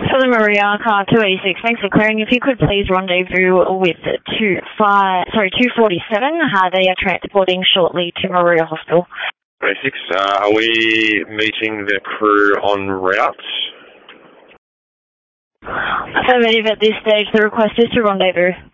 For the Maria, car 286, thanks for clearing. If you could please rendezvous with 247. They are transporting shortly to Maria Hospital. 26, are we meeting the crew en route? Affirmative at this stage. The request is to rendezvous.